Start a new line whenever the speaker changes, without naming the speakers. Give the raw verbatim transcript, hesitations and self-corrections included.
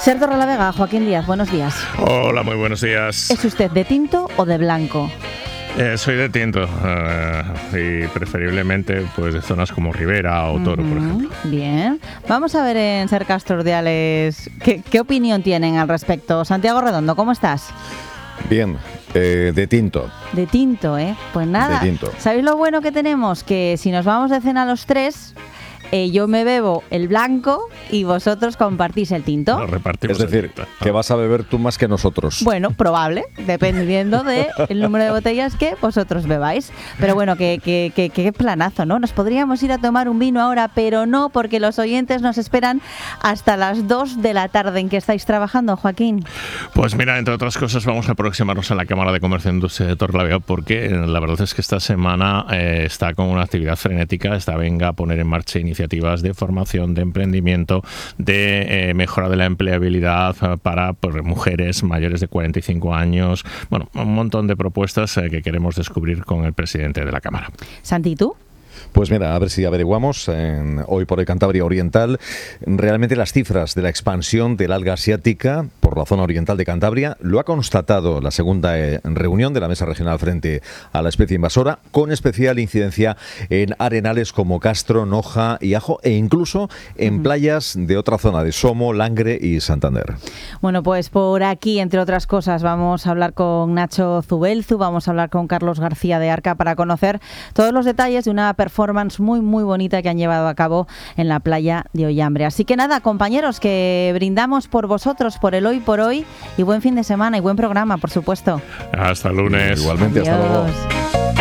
Ser Torrelavega, Joaquín Díaz, buenos días.
Hola, muy buenos días.
¿Es usted de tinto o de blanco?
Eh, soy de tinto uh, y preferiblemente pues de zonas como Ribera o Toro, mm-hmm. por ejemplo.
Bien. Vamos a ver en Ser Castordiales ¿qué, qué opinión tienen al respecto. Santiago Redondo, ¿cómo estás?
Bien, eh, de tinto.
De tinto, ¿eh? Pues nada.
De tinto.
¿Sabéis lo bueno que tenemos? Que si nos vamos de cena los tres... Eh, yo me bebo el blanco y vosotros compartís el tinto.
Lo repartimos.
Es decir, que vas a beber tú más que nosotros.
Bueno, probable, dependiendo del número de botellas que vosotros bebáis. Pero bueno, que, que, que, que planazo, ¿no? Nos podríamos ir a tomar un vino ahora, pero no, porque los oyentes nos esperan hasta las dos de la tarde. ¿En qué estáis trabajando, Joaquín?
Pues mira, entre otras cosas, vamos a aproximarnos a la Cámara de Comercio e Industria de Torrelavega, porque la verdad es que esta semana eh, está con una actividad frenética. Está venga a poner en marcha iniciativas de formación, de emprendimiento, de eh, mejora de la empleabilidad para pues, mujeres mayores de cuarenta y cinco años. Bueno, un montón de propuestas eh, que queremos descubrir con el presidente de la Cámara.
Santi, ¿tú?
Pues mira, a ver si averiguamos en, hoy por el Cantabria Oriental realmente las cifras de la expansión del alga asiática por la zona oriental de Cantabria. Lo ha constatado la segunda eh, reunión de la Mesa Regional frente a la especie invasora, con especial incidencia en arenales como Castro, Noja y Ajo, e incluso en playas de otra zona de Somo, Langre y Santander.
Bueno, pues por aquí, entre otras cosas, vamos a hablar con Nacho Zubelzu, vamos a hablar con Carlos García de Arca para conocer todos los detalles de una performance muy muy bonita que han llevado a cabo en la playa de Ollambre. Así que nada, compañeros, que brindamos por vosotros, por el hoy por hoy, y buen fin de semana y buen programa, por supuesto.
Hasta el lunes.
Igualmente,
Adiós.
hasta luego.